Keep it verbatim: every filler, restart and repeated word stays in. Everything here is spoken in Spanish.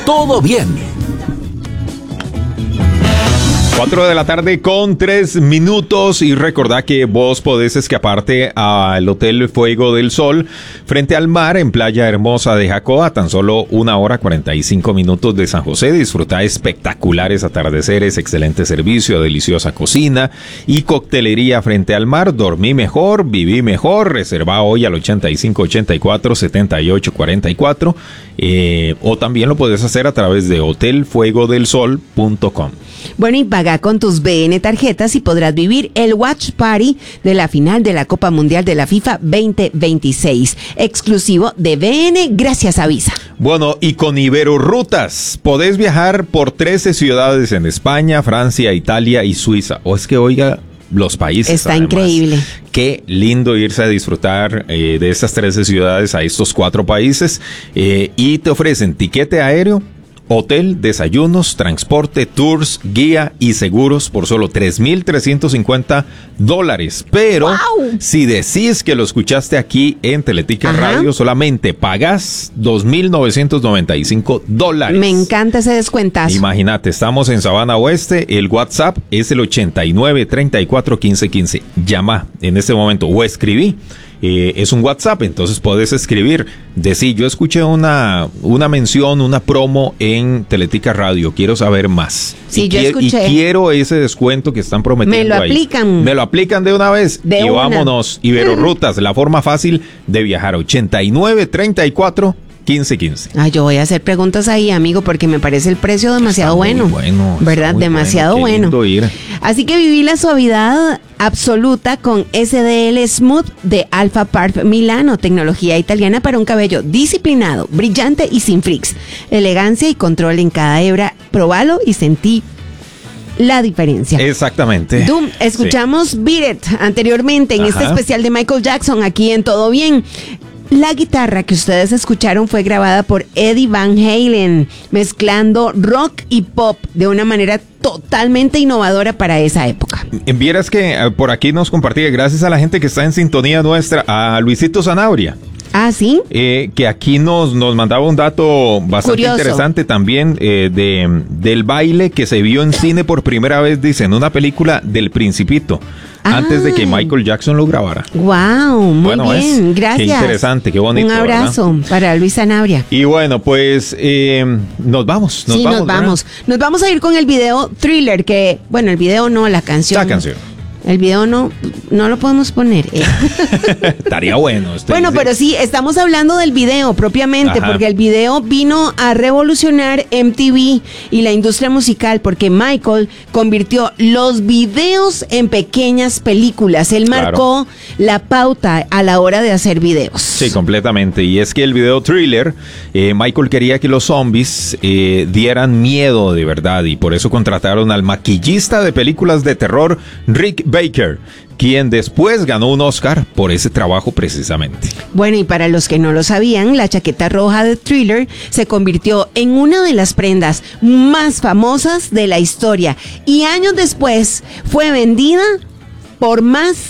todo bien. cuatro de la tarde con tres minutos y recordá que vos podés escaparte al Hotel Fuego del Sol frente al mar en Playa Hermosa de Jacó a tan solo una hora cuarenta y cinco minutos de San José. Disfruta espectaculares atardeceres, excelente servicio, deliciosa cocina y coctelería frente al mar. Dormí mejor, viví mejor. Reserva hoy al ochenta y cinco ochenta y cuatro setenta y ocho cuarenta y cuatro eh, o también lo puedes hacer a través de hotel fuego del sol punto com. Bueno, y paga con tus B N tarjetas y podrás vivir el Watch Party de la final de la Copa Mundial de la FIFA veinte veintiséis, exclusivo de B N gracias a Visa. Bueno, y con Iberorutas podés viajar por trece ciudades en España, Francia, Italia y Suiza. O es que, oiga, los países. Está además. Increíble. Qué lindo irse a disfrutar eh, de estas trece ciudades a estos cuatro países eh, y te ofrecen tiquete aéreo, hotel, desayunos, transporte, tours, guía y seguros por solo tres mil trescientos cincuenta dólares. Pero ¡wow! Si decís que lo escuchaste aquí en Teletica Ajá. Radio, solamente pagás dos mil novecientos noventa y cinco dólares. Me encanta ese descuentazo. Imagínate, estamos en Sabana Oeste, el WhatsApp es el ochenta y nueve treinta y cuatro quince quince. Llama en este momento o escribí. Eh, es un WhatsApp, entonces puedes escribir, decir, yo escuché una, una mención, una promo en Teletica Radio, quiero saber más. Sí, y yo quiero, escuché. Y quiero ese descuento que están prometiendo Me lo ahí. aplican. Me lo aplican de una vez. De y una. vámonos, Iberorutas, la forma fácil de viajar, ochenta y nueve treinta y cuatro quince quince. Ay, yo voy a hacer preguntas ahí, amigo, porque me parece el precio demasiado Está muy bueno. bueno, está ¿verdad? muy Demasiado bueno, qué bueno. lindo ir. Así que viví la suavidad absoluta con S D L Smooth de Alpha Parf Milano, tecnología italiana para un cabello disciplinado, brillante y sin freaks. Elegancia y control en cada hebra. Probalo y sentí la diferencia. Exactamente. Doom, escuchamos sí. Beat It anteriormente en Ajá. este especial de Michael Jackson aquí en Todo Bien. La guitarra que ustedes escucharon fue grabada por Eddie Van Halen, mezclando rock y pop de una manera totalmente innovadora para esa época. Vieras que eh, por aquí nos compartía, gracias a la gente que está en sintonía nuestra, a Luisito Zanabria. Ah, ¿sí? Eh, que aquí nos, nos mandaba un dato bastante Curioso. interesante también eh, de, del baile que se vio en cine por primera vez, dice, en una película del Principito, ah. antes de que Michael Jackson lo grabara. Wow, muy bueno, bien, es, gracias. Qué interesante, qué bonito. Un abrazo, ¿verdad?, para Luis Zanabria. Y bueno, pues eh, nos vamos. Nos sí, vamos, nos vamos. ¿verdad? Nos vamos a ir con el video Thriller, que, bueno, el video no, la canción. La canción. El video no, no lo podemos poner. Eh. Estaría bueno. Este, bueno, sí. pero sí, estamos hablando del video propiamente, Ajá. porque el video vino a revolucionar M T V y la industria musical, porque Michael convirtió los videos en pequeñas películas. Él marcó claro. la pauta a la hora de hacer videos. Sí, completamente. Y es que el video Thriller, eh, Michael quería que los zombies eh, dieran miedo de verdad, y por eso contrataron al maquillista de películas de terror, Rick Baker, quien después ganó un Oscar por ese trabajo precisamente. Bueno, y para los que no lo sabían, la chaqueta roja de Thriller se convirtió en una de las prendas más famosas de la historia y años después fue vendida por más